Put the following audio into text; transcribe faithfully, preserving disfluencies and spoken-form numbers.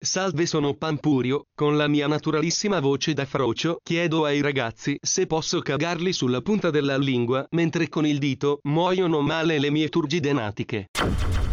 Salve, sono Pampurio, con la mia naturalissima voce da frocio chiedo ai ragazzi se posso cagarli sulla punta della lingua mentre con il dito muoiono male le mie turgide natiche.